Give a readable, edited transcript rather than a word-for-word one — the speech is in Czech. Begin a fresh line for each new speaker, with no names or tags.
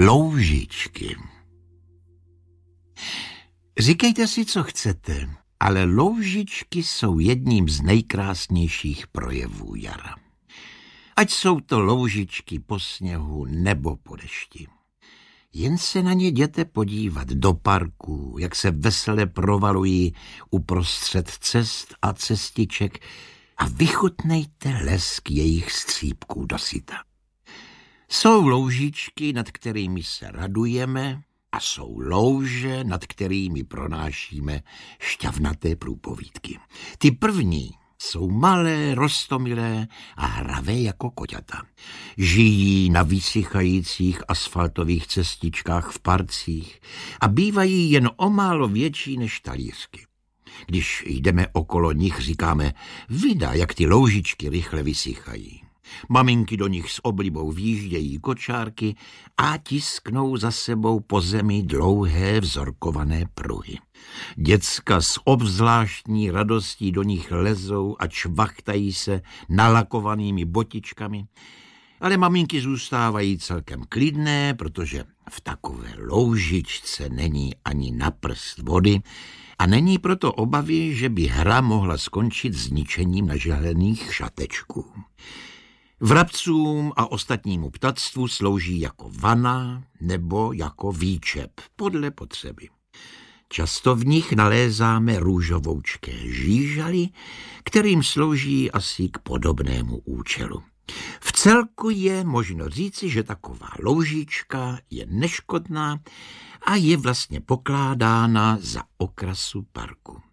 Loužičky. Říkejte si, co chcete, ale loužičky jsou jedním z nejkrásnějších projevů jara. Ať jsou to loužičky po sněhu nebo po dešti. Jen se na ně jděte podívat do parku, jak se vesele provalují uprostřed cest a cestiček a vychutnejte lesk jejich střípků dosyta. Jsou loužičky, nad kterými se radujeme, a jsou louže, nad kterými pronášíme šťavnaté průpovídky. Ty první jsou malé, roztomilé a hravé jako koťata. Žijí na vysychajících asfaltových cestičkách v parcích a bývají jen o málo větší než talířky. Když jdeme okolo nich, říkáme, vida, jak ty loužičky rychle vysychají. Maminky do nich s oblibou vjíždějí kočárky a tisknou za sebou po zemi dlouhé vzorkované pruhy. Děcka s obzvláštní radostí do nich lezou a čvachtají se nalakovanými botičkami, ale maminky zůstávají celkem klidné, protože v takové loužičce není ani na prst vody a není proto obavy, že by hra mohla skončit zničením nažehlených šatečků. Vrabcům a ostatnímu ptactvu slouží jako vana nebo jako výčep, podle potřeby. Často v nich nalézáme růžovoučké žížaly, kterým slouží asi k podobnému účelu. V celku je možno říci, že taková loužička je neškodná a je vlastně pokládána za okrasu parku.